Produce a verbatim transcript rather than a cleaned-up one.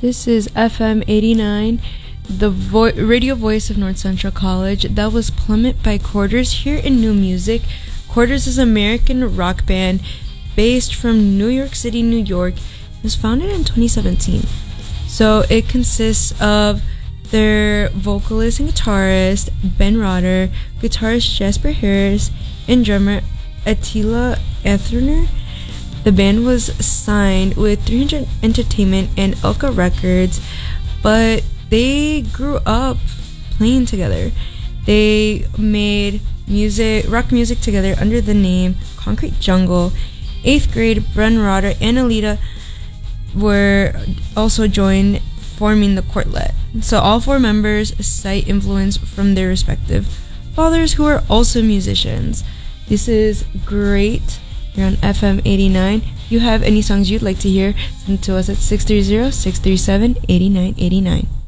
This is F M eighty-nine, the vo- radio voice of North Central College. That was Plummet by Quarters here in New Music. Quarters is an American rock band based from New York City, New York. It was founded in twenty seventeen. So it consists of their vocalist and guitarist, Ben Rotter, guitarist Jasper Harris, and drummer Attila Ethner. The band was signed with three hundred Entertainment and Elka Records, but they grew up playing together. They made music, rock music together under the name Concrete Jungle. Eighth grade, Ben Rotter and Alita were also joined, forming the Quartet. So all four members cite influence from their respective fathers, who are also musicians. This is great. You're on F M eighty-nine. If you have any songs you'd like to hear, send to us at six three zero, six three seven, eight nine eight nine.